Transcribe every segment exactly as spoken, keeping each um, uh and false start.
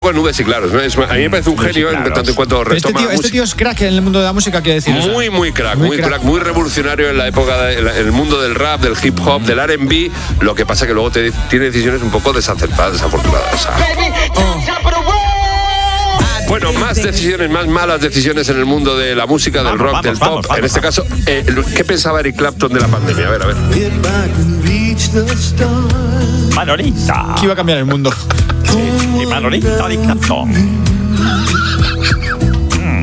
poco en nubes y claros, ¿no? Es, a mí me parece un genio en tanto en cuanto retoma este tío, este tío es crack en el mundo de la música, quiero decir. Muy, muy crack, muy, muy crack. crack, muy revolucionario en la época, de, en el mundo del rap, del hip hop, del R and B. Lo que pasa que luego te, tiene decisiones un poco desacertadas, desafortunadas. O sea. oh. Bueno, más decisiones, más malas decisiones en el mundo de la música, del rock, vamos, del pop. Vamos, vamos, en este caso, eh, ¿qué pensaba Eric Clapton de la pandemia? A ver, a ver. Manolita. Que iba a cambiar el mundo. Sí, Manolita de Clapton. Mm.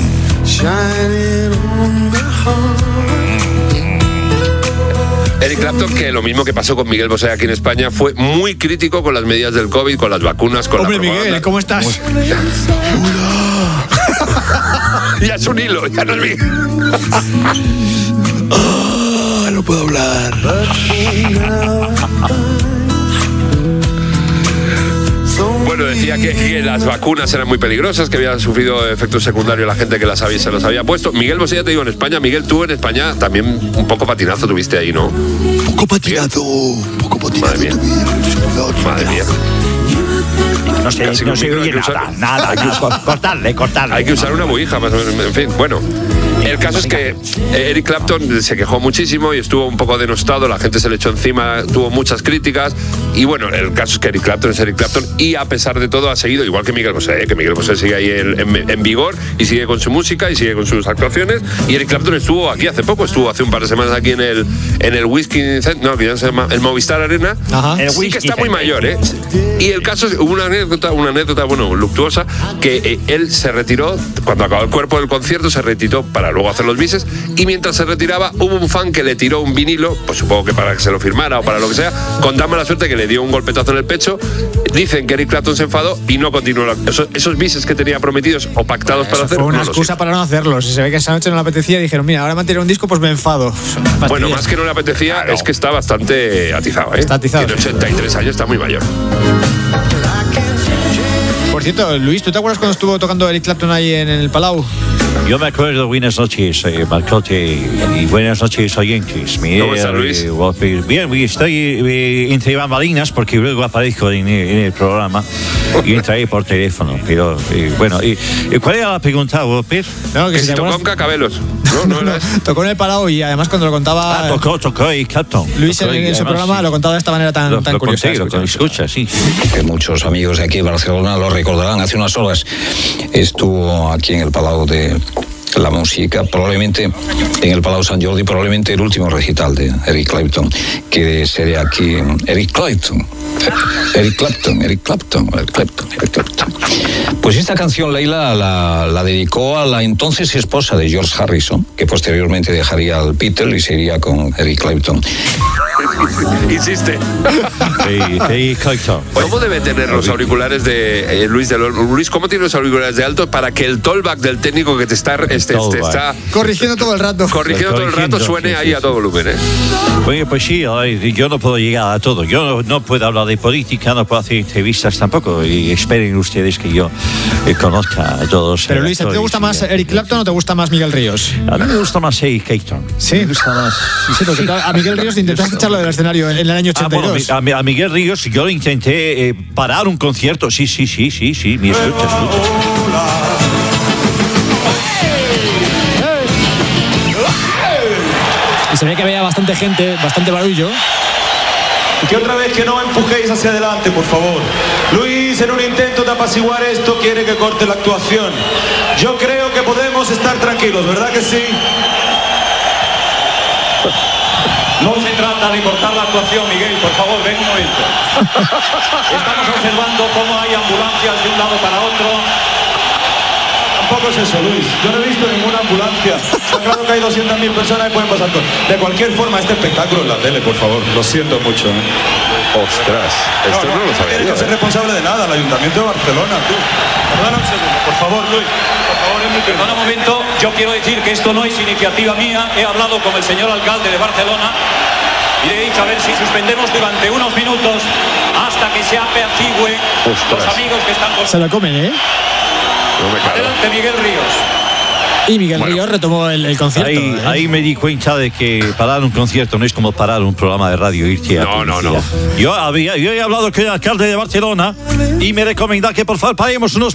Eric Clapton, que lo mismo que pasó con Miguel Bosé aquí en España, fue muy crítico con las medidas del COVID, con las vacunas, con Hombre, la propaganda. Miguel, ¿cómo estás? Ya es un hilo, ya no es Miguel. oh, no puedo hablar. Bueno, decía que, que las vacunas eran muy peligrosas, que había sufrido efectos secundarios la gente que las había, se los había puesto. Miguel Bosé, ya te digo, en España, Miguel, tú en España también un poco patinazo tuviste ahí, ¿no? Un poco patinazo, un poco patinazo. Madre mía. Madre mía. No sé, Casi no se oye nada, usar, nada, nada. Cortarle, cortarle. Hay que usar una buija, más o menos, en fin, bueno. El caso es que Eric Clapton se quejó muchísimo y estuvo un poco denostado, la gente se le echó encima, tuvo muchas críticas y bueno, el caso es que Eric Clapton es Eric Clapton y a pesar de todo ha seguido, igual que Miguel Bosé, que Miguel Bosé sigue ahí en, en, en vigor y sigue con su música y sigue con sus actuaciones, y Eric Clapton estuvo aquí hace poco, estuvo hace un par de semanas aquí en el en el Whisky, no, que ya se llama el Movistar Arena. Ajá. El sí que está muy mayor, ¿eh? Y el caso es, hubo una anécdota, una anécdota, bueno, luctuosa, que eh, él se retiró, cuando acabó el cuerpo del concierto, se retiró para luego hacer los bises, y mientras se retiraba hubo un fan que le tiró un vinilo, pues supongo que para que se lo firmara o para lo que sea, con tan mala suerte que le dio un golpetazo en el pecho. Dicen que Eric Clapton se enfadó y no continuó la, esos, esos bises que tenía prometidos o pactados para hacer. Fue una no excusa para no hacerlos. Se ve que esa noche no le apetecía y dijeron, mira, ahora me han tirado un disco, pues me enfado. Bueno, más que no le apetecía, claro. Es que está bastante atizado, ¿eh? Está atizado. Tiene ochenta y tres años, está muy mayor. Por cierto, Luis, ¿tú te acuerdas cuando estuvo tocando Eric Clapton ahí en el Palau? Yo me acuerdo, buenas noches, eh, Marcote, y buenas noches, oyentes. Miguel, ¿Cómo estás, Luis? Eh, bien, estoy eh, entre bambalinas porque luego aparezco en, en el programa y entré por teléfono. Pero eh, bueno, eh, ¿cuál era la pregunta, Walper? No, que, que si tocó con Cacabelos. No, no, no, no, tocó en el Palau y además cuando lo contaba. Ah, tocó, tocó Eric Clapton. Luis tocó, en, en su además, programa sí. Lo contaba de esta manera tan, lo, tan lo curiosa. Conté, lo escucha, sí. Que muchos amigos de aquí de Barcelona lo recordarán. Hace unas horas estuvo aquí en el Palau de la Música, probablemente en el Palau Sant Jordi, probablemente el último recital de Eric Clapton, que sería aquí Eric Clapton. Eric Clapton, Eric Clapton, Eric Clapton, Eric Clapton. Pues esta canción Leila la, la dedicó a la entonces esposa de George Harrison, que posteriormente dejaría al Beatle y se iría con Eric Clapton. Insiste. Eric Clapton. ¿Cómo debe tener los auriculares de eh, Luis de los, Luis, ¿cómo tiene los auriculares de alto para que el tollback del técnico que te está, este, te está corrigiendo todo el rato? Corrigiendo todo el rato suene sí, ahí sí, a todo sí. volumen, ¿eh? Bueno, pues sí, yo no puedo llegar a todo. Yo no, no puedo hablar de política, no puedo hacer entrevistas tampoco. Y esperen ustedes que yo eh, conozca a todos. Pero Luis, ¿a ti te gusta más Eric Clapton o te gusta más Miguel Ríos? A mí me gusta más Eric Clapton. Sí, me gusta más. Sí, porque a Miguel Ríos intentaste echarlo del escenario en el año ochenta y dos. Ah, bueno, a, a Miguel Ríos yo intenté eh, parar un concierto. Sí, sí, sí, sí, sí. Me escucha, escucha. Y se ve que había bastante gente, bastante barullo. Y que otra vez que no empujéis hacia adelante, por favor. Luis, en un intento de apaciguar esto, quiere que corte la actuación. Yo creo que podemos estar tranquilos, ¿verdad que sí? No se trata de cortar la actuación, Miguel, por favor, ven un momento. Estamos observando cómo hay ambulancias de un lado para otro. Tampoco es eso, Luis. Yo no he visto ninguna ambulancia. Está claro que hay doscientas mil personas que pueden pasar todo. De cualquier forma, este espectáculo en la tele, por favor. Lo siento mucho. ¿eh? Ostras, esto no, no, no lo sabía. No tienes que ser responsable de nada, el Ayuntamiento de Barcelona, tú. Perdona un segundo, por favor, Luis. Por favor, es mi Perdona un momento, yo quiero decir que esto no es iniciativa mía. He hablado con el señor alcalde de Barcelona y le he dicho a ver si suspendemos durante unos minutos hasta que se apacigüe los amigos que están con... Se lo comen, ¿eh? No me Adelante, Miguel Ríos. Y Miguel bueno. Ríos retomó el, el concierto. Ahí, ¿eh? ahí me di cuenta de que parar un concierto no es como parar un programa de radio. Irte a no, no, no. Yo, había, yo he hablado con el alcalde de Barcelona y me recomendaba que por favor paremos unos